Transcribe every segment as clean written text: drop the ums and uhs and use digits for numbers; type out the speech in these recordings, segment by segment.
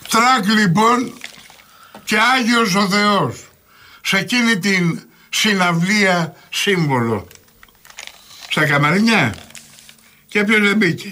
Τρακ λοιπόν και Άγιος ο Θεός σε εκείνη την συναυλία Σύμβολο. Στα Καμαρινιά. Και ποιος δεν μπήκε?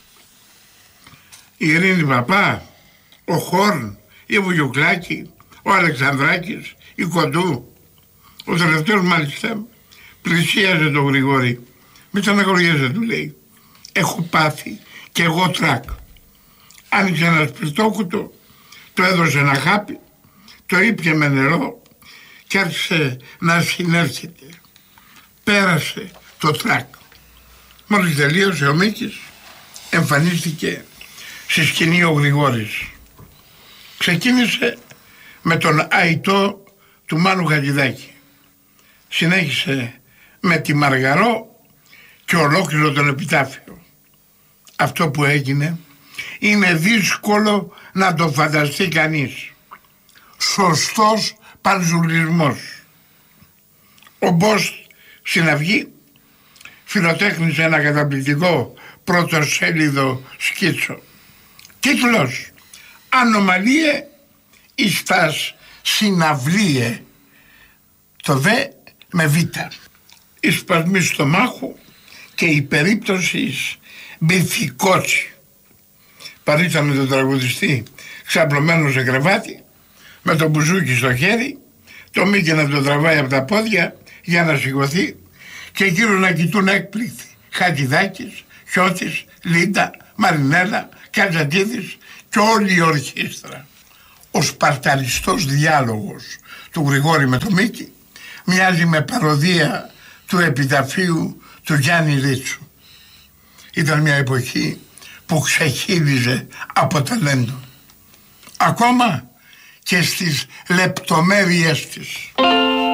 Η Ειρήνη Παπά, ο Χόρν, η Βουγιουκλάκη, ο Αλεξανδράκης, η Κοντού. Ο τελευταίος μάλιστα πλησίαζε τον Γρηγόρη. Μη στεναχωριέσαι, του λέει. Έχω πάθει και εγώ τρακ. Άνοιξε ένα σπιρτόκουτο, το έδωσε ένα χάπι, το ήπια με νερό και άρχισε να συνέρχεται. Πέρασε το τρακ. Μόλις τελείωσε ο Μίκης, εμφανίστηκε στη σκηνή ο Γρηγόρης. Ξεκίνησε με τον αϊτό του Μάνου Χατζηδάκη. Συνέχισε με τη Μαργαρό και ολόκληρο τον επιτάφιο. Αυτό που έγινε είναι δύσκολο να το φανταστεί κανείς. Σωστός πανζουλισμός. Ο Μπος στην Αυγή φιλοτέχνησε ένα καταπληκτικό πρωτοσέλιδο σκίτσο. Τίτλος «Ανομαλίε εις τας συναυλίε». Το δε με β. Οι σπασμοί στομάχου και η περίπτωση μπιθικότσι. Παρήσαμε τον τραγουδιστή ξαπλωμένο σε κρεβάτι, με το μπουζούκι στο χέρι, το Μίκη να τον τραβάει από τα πόδια για να σηκωθεί και εκείνος να κοιτούν έκπληκτοι. Χατζηδάκης, Χιώτης, Λίντα, Μαρινέλα, Κατζατίδης και όλη η ορχήστρα. Ο σπαρταριστός διάλογος του Γρηγόρη με το Μίκη μοιάζει με παροδία του επιταφείου του Γιάννη Ρίτσου. Ήταν μια εποχή που ξεχύλιζε από ταλέντο. Ακόμα και στις λεπτομέρειες της.